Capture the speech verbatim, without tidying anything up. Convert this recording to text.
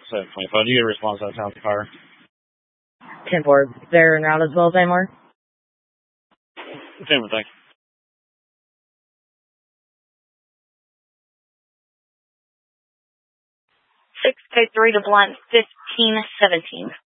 seven twenty-five. Do you get a response out of town car? ten four. They're en route as well as anymore? ten four, thanks. six K three to blunt fifteen seventeen.